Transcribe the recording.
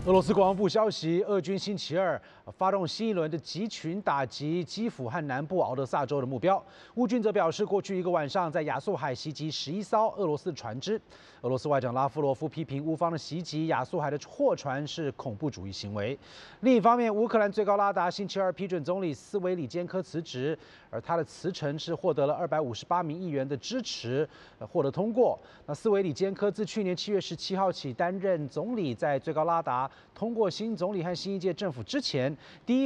俄罗斯国防部消息，俄军星期二发动新一轮的集群打击基辅和南部敖德萨州的目标。乌军则表示，过去一个晚上在亚速海袭击11艘俄罗斯船只。俄罗斯外长拉夫罗夫批评乌方的袭击亚速海的货船是恐怖主义行为。另一方面，乌克兰最高拉达星期二批准总理斯维里坚科辞职，而他的辞呈是获得了258名议员的支持，获得通过。那斯维里坚科自去年7月17号起担任总理，在最高拉达通过新总理和新一届政府之前，第一